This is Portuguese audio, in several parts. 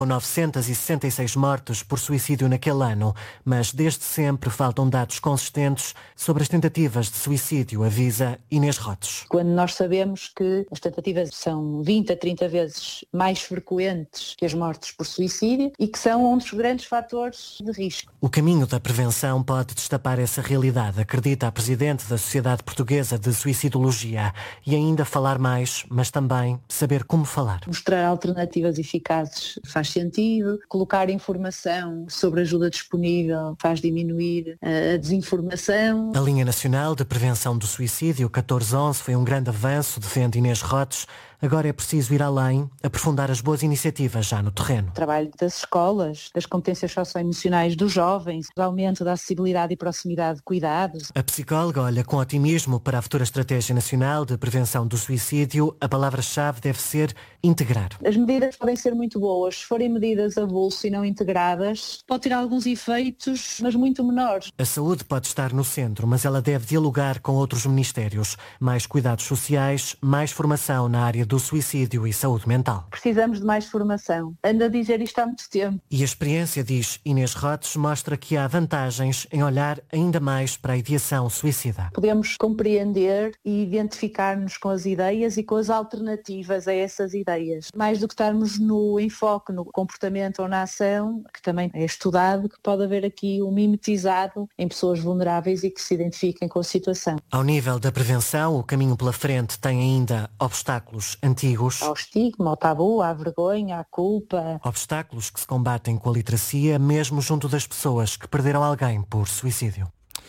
966 mortes por suicídio naquele ano, mas desde sempre faltam dados consistentes sobre as tentativas de suicídio, avisa Inês Rotes. Quando nós sabemos que as tentativas são 20 a 30 vezes mais frequentes que as mortes por suicídio e que são um dos grandes fatores de risco. O caminho da prevenção pode destapar essa realidade, acredita a Presidente da Sociedade Portuguesa de Suicidologia, e ainda falar mais, mas também saber como falar. Mostrar alternativas eficazes faz sentido, colocar informação sobre ajuda disponível faz diminuir a desinformação. A Linha Nacional de Prevenção do Suicídio 1411 foi um grande avanço, defende Inês Rotes. Agora é preciso ir além, aprofundar as boas iniciativas já no terreno. O trabalho das escolas, das competências socioemocionais dos jovens, o aumento da acessibilidade e proximidade de cuidados. A psicóloga olha com otimismo para a futura Estratégia Nacional de Prevenção do Suicídio. A palavra-chave deve ser integrar. As medidas podem ser muito boas, se forem medidas a bolso e não integradas, pode ter alguns efeitos, mas muito menores. A saúde pode estar no centro, mas ela deve dialogar com outros ministérios. Mais cuidados sociais, mais formação na área do suicídio e saúde mental. Precisamos de mais formação. Ando a dizer isto há muito tempo. E a experiência, diz Inês Rotes, mostra que há vantagens em olhar ainda mais para a ideação suicida. Podemos compreender e identificar-nos com as ideias e com as alternativas a essas ideias. Mais do que estarmos no enfoque, no comportamento ou na ação, que também é estudado, que pode haver aqui um mimetizado em pessoas vulneráveis e que se identifiquem com a situação. Ao nível da prevenção, o caminho pela frente tem ainda obstáculos antigos. Ao estigma, ao tabu, à vergonha, à culpa. Obstáculos que se combatem com a literacia, mesmo junto das pessoas que perderam alguém por suicídio.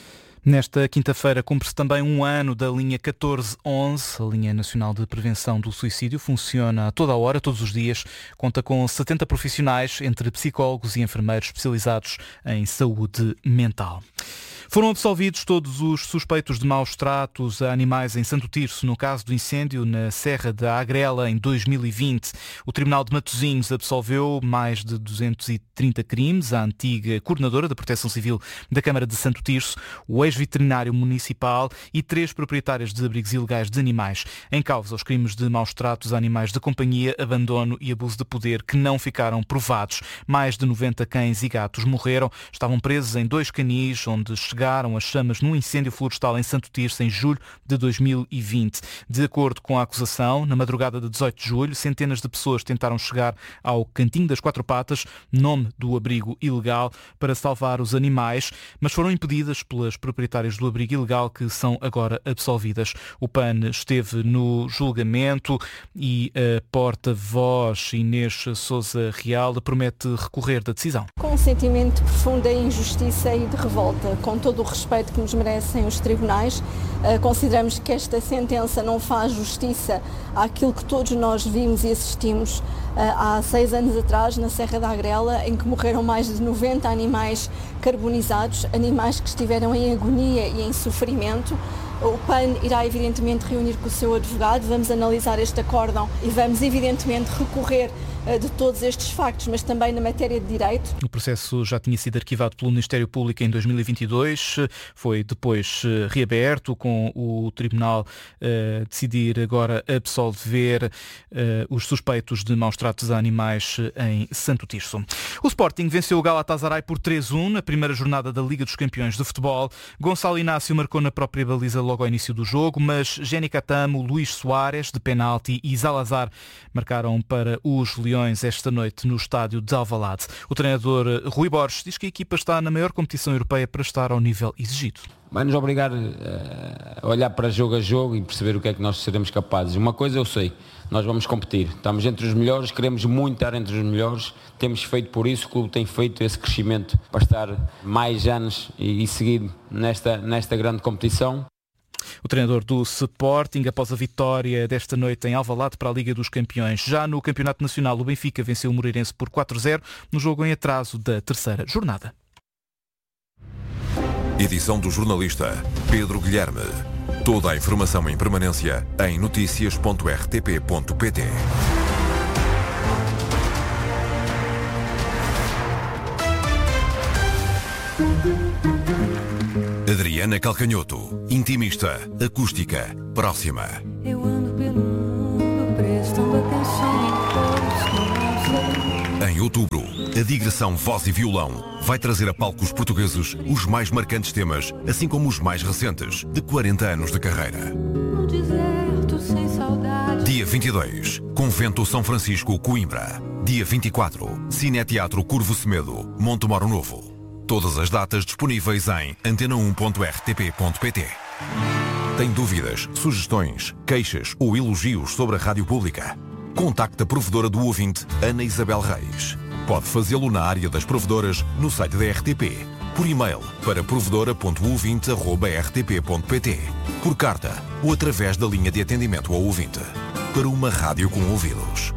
Nesta quinta-feira cumpre-se também um ano da linha 1411, a linha nacional de prevenção do suicídio. Funciona a toda a hora, todos os dias. Conta com 70 profissionais, entre psicólogos e enfermeiros especializados em saúde mental. Foram absolvidos todos os suspeitos de maus tratos a animais em Santo Tirso, no caso do incêndio na Serra da Agrela em 2020. O Tribunal de Matosinhos absolveu mais de 230 crimes. A antiga coordenadora da Proteção Civil da Câmara de Santo Tirso, o ex-veterinário municipal e 3 proprietários de abrigos ilegais de animais. Em causa os crimes de maus tratos a animais de companhia, abandono e abuso de poder que não ficaram provados. Mais de 90 cães e gatos morreram. Estavam presos em 2 canis, onde chegaram as chamas num incêndio florestal em Santo Tirso em julho de 2020. De acordo com a acusação, na madrugada de 18 de julho, centenas de pessoas tentaram chegar ao Cantinho das Quatro Patas, nome do abrigo ilegal, para salvar os animais, mas foram impedidas pelas proprietárias do abrigo ilegal, que são agora absolvidas. O PAN esteve no julgamento e a porta-voz Inês Sousa Real promete recorrer da decisão. Com um sentimento de profunda injustiça e de revolta, com todo o respeito que nos merecem os tribunais, consideramos que esta sentença não faz justiça àquilo que todos nós vimos e assistimos há 6 anos atrás na Serra da Agrela, em que morreram mais de 90 animais carbonizados, animais que estiveram em agonia e em sofrimento. O PAN irá evidentemente reunir com o seu advogado, vamos analisar este acórdão e vamos evidentemente recorrer de todos estes factos, mas também na matéria de direito. O processo já tinha sido arquivado pelo Ministério Público em 2022, foi depois reaberto, com o Tribunal decidir agora absolver os suspeitos de maus tratos a animais em Santo Tirso. O Sporting venceu o Galatasaray por 3-1 na primeira jornada da Liga dos Campeões de Futebol. Gonçalo Inácio marcou na própria baliza logo ao início do jogo, mas Jenny Catamo, Luís Soares, de penalti, e Salazar marcaram para os Leões esta noite no estádio de Alvalade. O treinador Rui Borges diz que a equipa está na maior competição europeia para estar ao nível exigido. Vai-nos obrigar a olhar para jogo a jogo e perceber o que é que nós seremos capazes. Uma coisa eu sei, nós vamos competir. Estamos entre os melhores, queremos muito estar entre os melhores. Temos feito por isso, o clube tem feito esse crescimento para estar mais anos e seguido nesta grande competição. O treinador do Sporting, após a vitória desta noite em Alvalade para a Liga dos Campeões. Já no Campeonato Nacional, o Benfica venceu o Moreirense por 4-0 no jogo em atraso da terceira jornada. Edição do jornalista Pedro Guilherme. Toda a informação em permanência em noticias.rtp.pt. Adriana Calcanhoto, intimista, acústica, próxima. Eu ando pelo mundo prestando atenção em todos. Em outubro, a digressão Voz e Violão vai trazer a palcos portugueses os mais marcantes temas, assim como os mais recentes, de 40 anos de carreira. No deserto, sem saudade. Dia 22, Convento São Francisco, Coimbra. Dia 24, Cineteatro Curvo Semedo, Montemoro Novo. Todas as datas disponíveis em antena1.rtp.pt. Tem dúvidas, sugestões, queixas ou elogios sobre a rádio pública? Contacte a provedora do ouvinte, Ana Isabel Reis. Pode fazê-lo na área das provedoras no site da RTP, por e-mail para provedora.ouvinte@rtp.pt, por carta ou através da linha de atendimento ao ouvinte. Para uma rádio com ouvidos.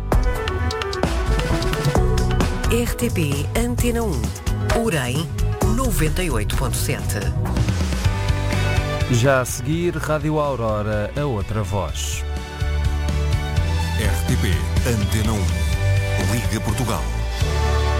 RTP Antena 1, Orem 98.7. Já a seguir, Rádio Aurora, a outra voz. RTP Antena 1. Liga Portugal.